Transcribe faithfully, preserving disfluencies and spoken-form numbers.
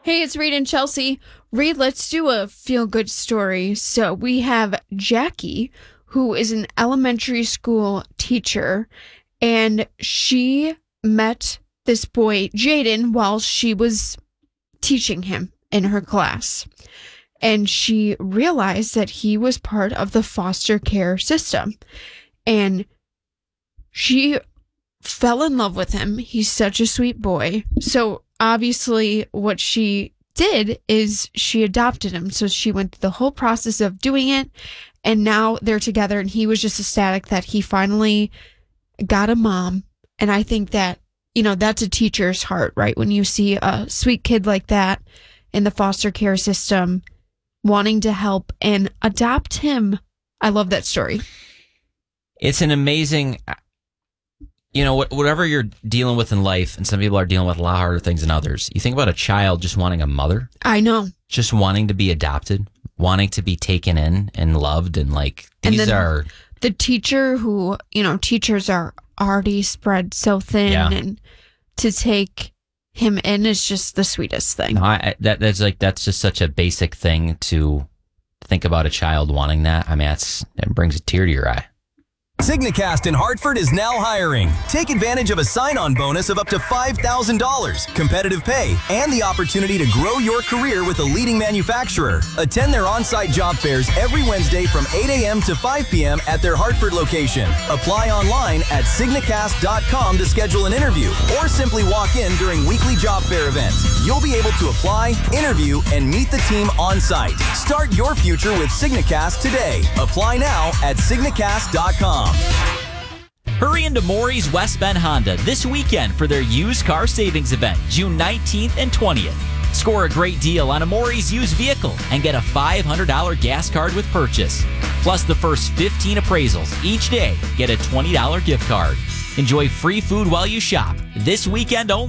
Hey, it's Reed and Chelsea. Reed, let's do a feel-good story. So we have Jackie, who is an elementary school teacher, and she met this boy, Jaden, while she was teaching him in her class. And she realized that he was part of the foster care system. And she fell in love with him. He's such a sweet boy. So obviously what she did is she adopted him. So she went through the whole process of doing it. And now they're together. And he was just ecstatic that he finally got a mom. And I think that, you know, that's a teacher's heart, right? When you see a sweet kid like that in the foster care system wanting to help and adopt him. I love that story. It's an amazing, you know, whatever you're dealing with in life, and some people are dealing with a lot harder things than others. You think about a child just wanting a mother. I know. Just wanting to be adopted, wanting to be taken in and loved. And like, these and are... The teacher who, you know, teachers are already spread so thin, yeah. and to take him in is just the sweetest thing. No, I, that that's like that's just such a basic thing to think about a child wanting that. I mean, that's it brings a tear to your eye. Signacast in Hartford is now hiring. Take advantage of a sign-on bonus of up to five thousand dollars, competitive pay, and the opportunity to grow your career with a leading manufacturer. Attend their on-site job fairs every Wednesday from eight a.m. to five p.m. at their Hartford location. Apply online at signacast dot com to schedule an interview, or simply walk in during weekly job fair events. You'll be able to apply, interview, and meet the team on-site. Start your future with Signacast today. Apply now at signacast dot com. Hurry into Maury's West Bend Honda this weekend for their used car savings event, June nineteenth and twentieth. Score a great deal on a Maury's used vehicle and get a five hundred dollars gas card with purchase. Plus, the first fifteen appraisals each day get a twenty dollars gift card. Enjoy free food while you shop this weekend only.